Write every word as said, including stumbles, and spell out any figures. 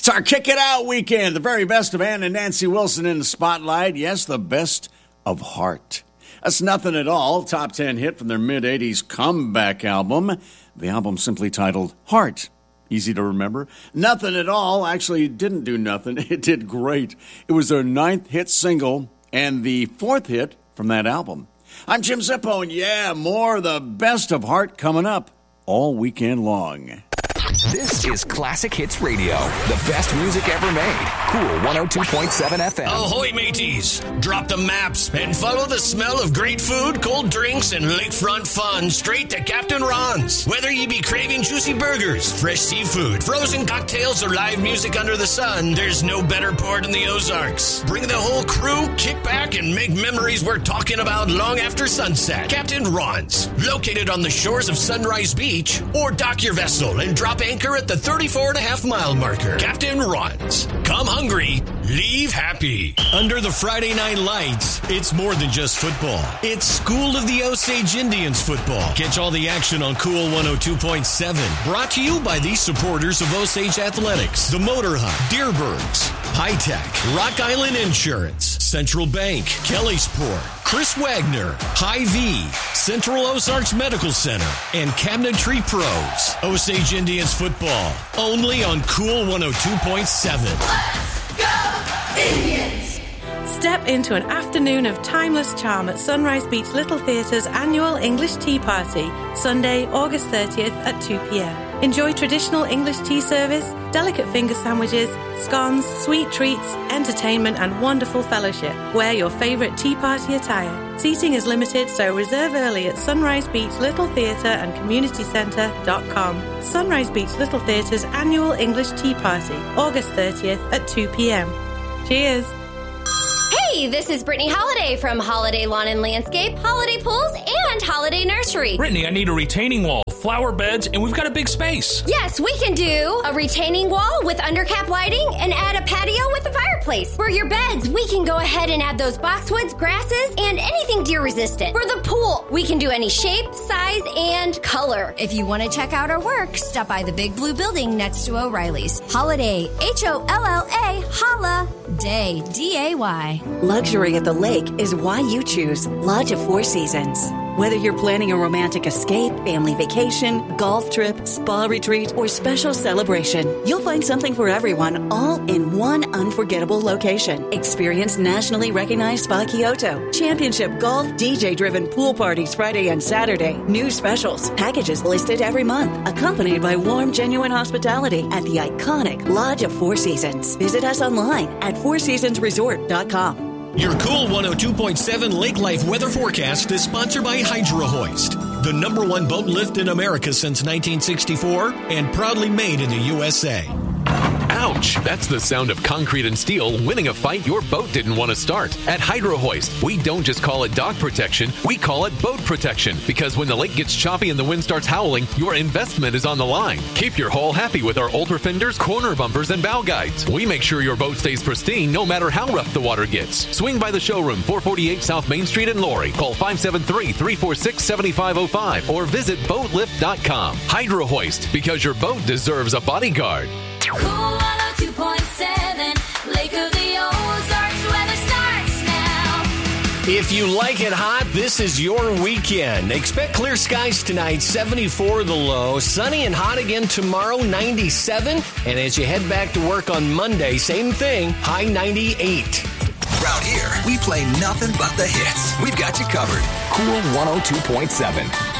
It's our Kick It Out weekend. The very best of Ann and Nancy Wilson in the spotlight. Yes, the best of Heart. That's Nothing at All, top ten hit from their mid-eighties comeback album. The album simply titled Heart. Easy to remember. Nothing at All actually didn't do nothing. It did great. It was their ninth hit single and the fourth hit from that album. I'm Jim Zippo, and yeah, more of the best of Heart coming up all weekend long. This is Classic Hits Radio, the best music ever made. Cool one oh two point seven F M. Ahoy, mateys! Drop the maps and follow the smell of great food, cold drinks, and lakefront fun straight to Captain Ron's. Whether you be craving juicy burgers, fresh seafood, frozen cocktails, or live music under the sun, there's no better port in the Ozarks. Bring the whole crew, kick back, and make memories we're talking about long after sunset. Captain Ron's, located on the shores of Sunrise Beach, or dock your vessel and drop anchor at the thirty-four and a half mile marker. Captain Ron's. Come hungry, leave happy. Under the Friday night lights, it's more than just football. It's School of the Osage Indians football. Catch all the action on Cool one oh two point seven. Brought to you by these supporters of Osage Athletics. The Motor Hub, Dearborns, High Tech, Rock Island Insurance, Central Bank, Kellysport, Chris Wagner, Hy-Vee, Central Ozarks Medical Center, and Cabinetry Pros. Osage Indians football, only on Cool one oh two point seven. Let's go, Indians! Step into an afternoon of timeless charm at Sunrise Beach Little Theatre's annual English Tea Party, Sunday, August thirtieth at two p.m. Enjoy traditional English tea service, delicate finger sandwiches, scones, sweet treats, entertainment, and wonderful fellowship. Wear your favorite tea party attire. Seating is limited, so reserve early at Sunrise Beach Little Theatre and Community Centre dot com. Sunrise Beach Little Theatre's annual English Tea Party, August thirtieth at two p.m. Cheers! Hey, this is Brittany Holiday from Holiday Lawn and Landscape, Holiday Pools, and Holiday Nursery. Brittany, I need a retaining wall, flower beds, and we've got a big space. Yes, we can do a retaining wall with undercap lighting and add a patio with a fireplace. For your beds, we can go ahead and add those boxwoods, grasses, and anything deer resistant. For the pool, we can do any shape, size, and color. If you want to check out our work, stop by the big blue building next to O'Reilly's. Holiday, H O L L A, Holla, Day, D A Y. Luxury at the lake is why you choose Lodge of Four Seasons. Whether you're planning a romantic escape, family vacation, golf trip, spa retreat, or special celebration, you'll find something for everyone all in one unforgettable location. Experience nationally recognized Spa Kyoto, championship golf, D J-driven pool parties Friday and Saturday, new specials, packages listed every month, accompanied by warm, genuine hospitality at the iconic Lodge of Four Seasons. Visit us online at four seasons resort dot com. Your Cool one oh two point seven Lake Life weather forecast is sponsored by Hydro Hoist, the number one boat lift in America since nineteen sixty-four and proudly made in the U S A. Ouch! That's the sound of concrete and steel winning a fight your boat didn't want to start. At Hydro Hoist, we don't just call it dock protection, we call it boat protection. Because when the lake gets choppy and the wind starts howling, your investment is on the line. Keep your hull happy with our ultra fenders, corner bumpers, and bow guides. We make sure your boat stays pristine no matter how rough the water gets. Swing by the showroom, four forty-eight South Main Street in Laurie. Call five seven three, three four six, seven five zero five or visit boat lift dot com. Hydro Hoist, because your boat deserves a bodyguard. Cool one oh two point seven, Lake of the Ozarks, weather starts now. If you like it hot, this is your weekend. Expect clear skies tonight, seventy-four the low. Sunny and hot again tomorrow, ninety-seven. And as you head back to work on Monday, same thing, high ninety-eight. Around here, we play nothing but the hits. We've got you covered. Cool one oh two point seven.